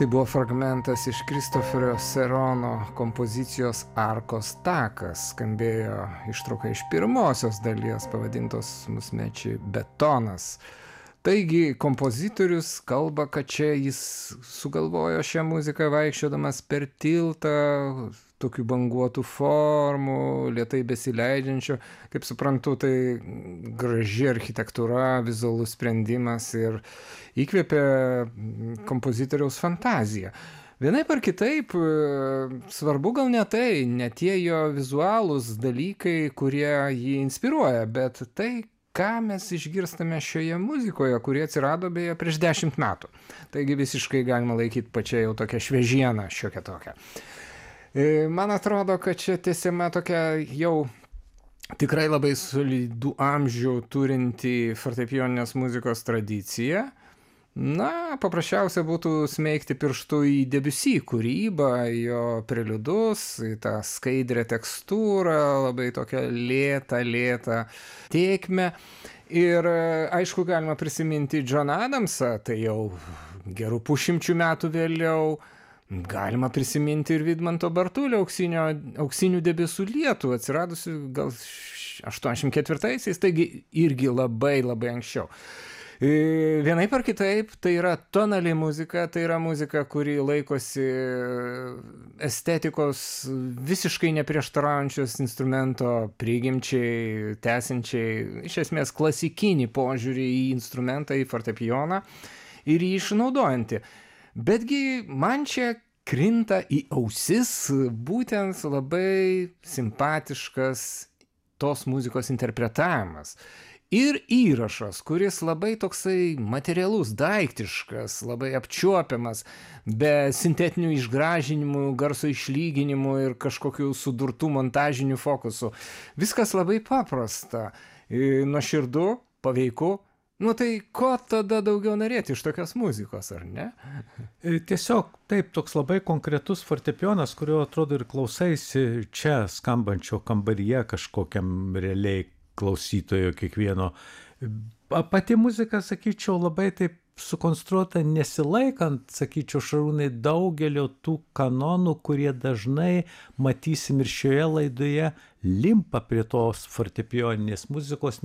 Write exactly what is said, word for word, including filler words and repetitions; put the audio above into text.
Tai buvo fragmentas iš Kristoferio Serono kompozicijos Arkos takas. Skambėjo ištrauka iš pirmosios dalies pavadintos Musmeči betonas. Taigi kompozitorius kalba, kad čia jis sugalvojo šią muziką vaikščiodamas per tiltą, tokių banguotų formų, lėtai besileidžiančių. Kaip suprantu, tai graži architektūra, vizualus sprendimas ir įkvėpė kompozitoriaus fantaziją. Vienaip ar kitaip, svarbu gal ne tai, ne tie jo vizualūs dalykai, kurie jį inspiruoja, bet tai, ką mes išgirstame šioje muzikoje, kurie atsirado beje prieš dešimt metų. Taigi visiškai galima laikyti pačią jau tokią šviežieną šiokią tokią. Man atrodo, kad čia tęsiama tokia jau tikrai labai solidų amžių turinti fortepijoninės muzikos tradicija. Na, paprasčiausia būtų smeigti pirštu į Debussy kūrybą, jo preliudus, į tą skaidrę tekstūrą, labai tokią lėtą, lėtą tėkmę. Ir aišku, galima prisiminti John Adamsą, tai jau gerų pusšimčių metų vėliau. Galima prisiminti ir Vidmanto Bartulio auksinio, auksinių debesų lietų, atsiradusių gal aštuoniasdešimt ketvirtaisiais, taigi irgi labai labai anksčiau. Vienaip ar kitaip, tai yra tonali muzika, tai yra muzika, kuri laikosi estetikos visiškai neprieštaraujančios instrumento prigimčiai, tęsiančiai, iš esmės klasikinį požiūrį į instrumentą, į fortepijoną ir jį išnaudojanti. Betgi man čia krinta į ausis būtent labai simpatiškas tos muzikos interpretavimas. Ir įrašas, kuris labai toksai materialus, daiktiškas, labai apčiuopiamas, be sintetinių išgražinimų, garso išlyginimų ir kažkokių sudurtų montažinių fokusų. Viskas labai paprasta, nuoširdu, paveiku. Nu tai ko tada daugiau norėti iš tokios muzikos, ar ne? Tiesiog taip, toks labai konkretus fortepijonas, kurio atrodo ir klausaisi čia skambančio kambaryje kažkokiam realiai klausytojo kiekvieno. Pati muzika, sakyčiau, labai taip sukonstruota nesilaikant, sakyčiau, Šarūnai, daugelio tų kanonų, kurie dažnai, matysim ir šioje laidoje, limpa prie tos fortepijoninės muzikos,